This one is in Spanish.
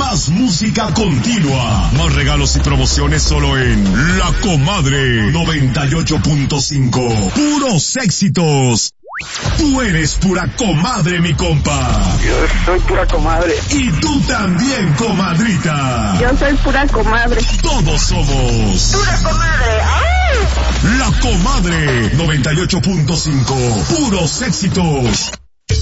Más música continua. Más regalos y promociones solo en La Comadre 98.5. Puros éxitos. Tú eres pura comadre, mi compa. Yo soy pura comadre. Y tú también, comadrita. Yo soy pura comadre. Todos somos pura comadre. ¡Ay! La Comadre 98.5. Puros éxitos.